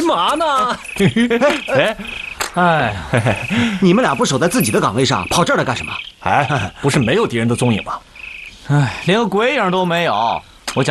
嘛呢？ 哎， 你们俩不守在自己的岗位上，跑这儿来干什么？ 不是没有敌人的踪影吗？ 哎，连个鬼影都没有，